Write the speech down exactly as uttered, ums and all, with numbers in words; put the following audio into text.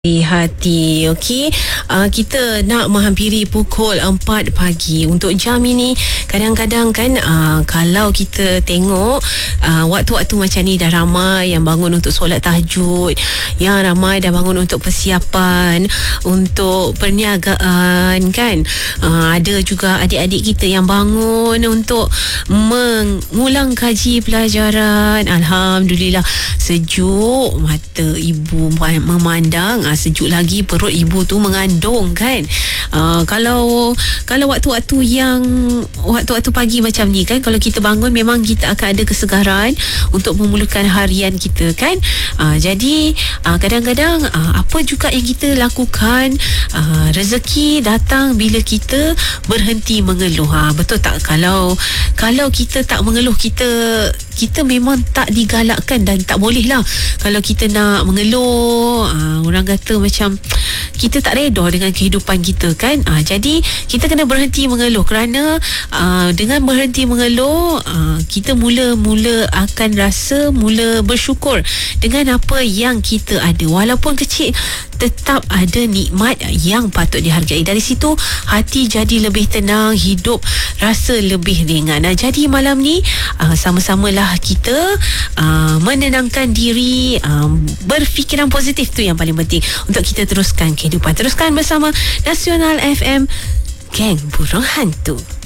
Di hati. Okey, uh, kita nak menghampiri pukul empat pagi. Untuk jam ini kadang-kadang kan uh, kalau kita tengok uh, waktu-waktu macam ni dah ramai yang bangun untuk solat tahajud, yang ramai dah bangun untuk persiapan, untuk perniagaan kan. Uh, ada juga adik-adik kita yang bangun untuk mengulang kaji pelajaran. Alhamdulillah, sejuk mata ibu memandang. Sejuk lagi perut ibu tu mengandung kan. Uh, kalau kalau waktu-waktu yang waktu-waktu pagi macam ni kan, kalau kita bangun memang kita akan ada kesegaran untuk memulakan harian kita kan. Uh, jadi uh, kadang-kadang uh, apa juga yang kita lakukan, uh, rezeki datang bila kita berhenti mengeluh. Ha, betul tak? Kalau kalau kita tak mengeluh, kita kita memang tak digalakkan dan tak boleh lah kalau kita nak mengeluh. Uh, orang kata macam kita tak redha dengan kehidupan kita kan. Uh, jadi kita kena berhenti mengeluh, kerana uh, dengan berhenti mengeluh uh, kita mula-mula akan rasa mula bersyukur dengan apa yang kita ada, walaupun kecil tetap ada nikmat yang patut dihargai. Dari situ hati jadi lebih tenang, hidup rasa lebih ringan. Nah, jadi malam ni uh, sama-samalah kita uh, menenangkan diri, uh, berfikiran positif, tu yang paling penting untuk kita teruskan kehidupan. Teruskan bersama Nasional F M, Geng Burung Hantu.